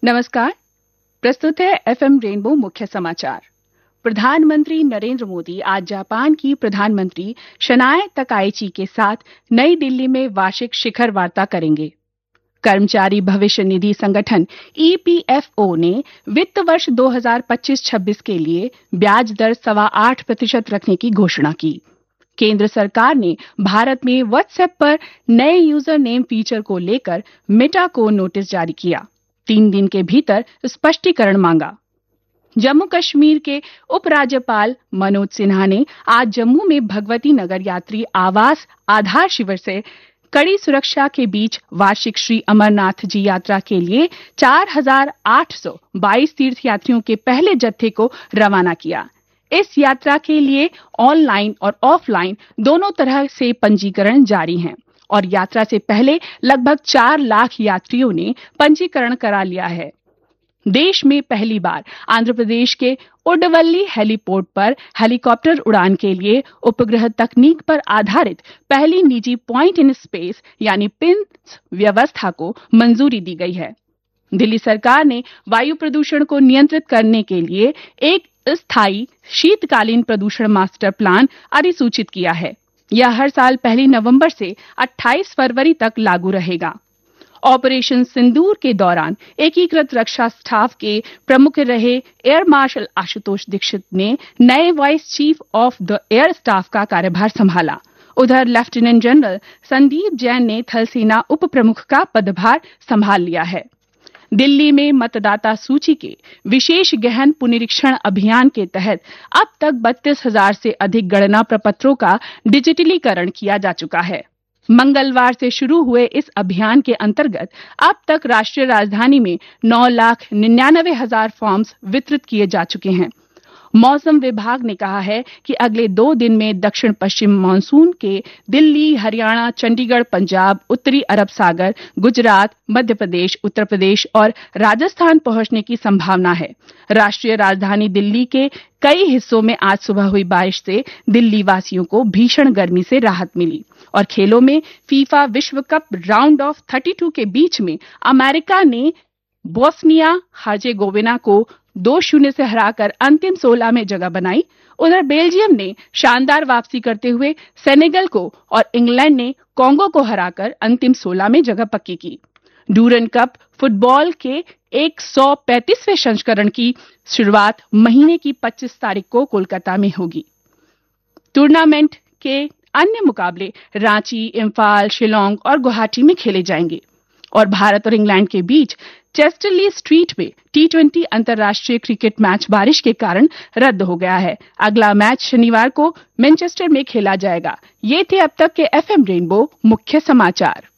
नमस्कार। प्रस्तुत है एफएम रेनबो मुख्य समाचार। प्रधानमंत्री नरेंद्र मोदी आज जापान की प्रधानमंत्री शनाए तकाइची के साथ नई दिल्ली में वार्षिक शिखर वार्ता करेंगे। कर्मचारी भविष्य निधि संगठन ईपीएफओ ने वित्त वर्ष 2025-26 के लिए ब्याज दर 8.25% रखने की घोषणा की। केंद्र सरकार ने भारत में व्हाट्सएप पर नए यूजर नेम फीचर को लेकर मेटा को नोटिस जारी किया। 3 दिन के भीतर स्पष्टीकरण मांगा। जम्मू कश्मीर के उपराज्यपाल मनोज सिन्हा ने आज जम्मू में भगवती नगर यात्री आवास आधार शिविर से कड़ी सुरक्षा के बीच वार्षिक श्री अमरनाथ जी यात्रा के लिए 4,822 तीर्थयात्रियों के पहले जत्थे को रवाना किया। इस यात्रा के लिए ऑनलाइन और ऑफलाइन दोनों तरह से पंजीकरण जारी है और यात्रा से पहले लगभग 4 लाख यात्रियों ने पंजीकरण करा लिया है। देश में पहली बार आंध्र प्रदेश के उडवल्ली हेलीपोर्ट पर हेलीकॉप्टर उड़ान के लिए उपग्रह तकनीक पर आधारित पहली निजी पॉइंट इन स्पेस यानी पिंस व्यवस्था को मंजूरी दी गई है। दिल्ली सरकार ने वायु प्रदूषण को नियंत्रित करने के लिए एक स्थायी शीतकालीन प्रदूषण मास्टर प्लान अधिसूचित किया है। यह हर साल 1 नवंबर से 28 फरवरी तक लागू रहेगा। ऑपरेशन सिंदूर के दौरान एकीकृत रक्षा स्टाफ के प्रमुख रहे एयर मार्शल आशुतोष दीक्षित ने नए vice chief of the air staff का कार्यभार संभाला। उधर लेफ्टिनेंट जनरल संदीप जैन ने थल सेना उप प्रमुख का पदभार संभाल लिया है। दिल्ली में मतदाता सूची के विशेष गहन पुनरीक्षण अभियान के तहत अब तक 32,000 से अधिक गणना प्रपत्रों का डिजिटलीकरण किया जा चुका है। मंगलवार से शुरू हुए इस अभियान के अंतर्गत अब तक राष्ट्रीय राजधानी में 9,99,000 फॉर्म्स वितरित किए जा चुके हैं। मौसम विभाग ने कहा है कि अगले 2 दिन में दक्षिण पश्चिम मानसून के दिल्ली, हरियाणा, चंडीगढ़, पंजाब, उत्तरी अरब सागर, गुजरात, मध्य प्रदेश, उत्तर प्रदेश और राजस्थान पहुंचने की संभावना है। राष्ट्रीय राजधानी दिल्ली के कई हिस्सों में आज सुबह हुई बारिश से दिल्ली वासियों को भीषण गर्मी से राहत मिली। और खेलों में फीफा विश्व कप राउंड ऑफ 32 के बीच में अमेरिका ने बोस्निया हर्जेगोविना को 2-0 से हराकर अंतिम 16 में जगह बनाई। उधर बेल्जियम ने शानदार वापसी करते हुए सेनेगल को और इंग्लैंड ने कांगो को हराकर अंतिम 16 में जगह पक्की की। डूरन कप फुटबॉल के 135वें संस्करण की शुरुआत महीने की 25 तारीख को कोलकाता में होगी। टूर्नामेंट के अन्य मुकाबले रांची, इम्फाल, शिलोंग और गुवाहाटी में खेले जाएंगे। और भारत और इंग्लैंड के बीच चेस्टरली स्ट्रीट में T20 अंतर्राष्ट्रीय क्रिकेट मैच बारिश के कारण रद्द हो गया है। अगला मैच शनिवार को मैनचेस्टर में खेला जाएगा। ये थे अब तक के एफएम रेनबो मुख्य समाचार।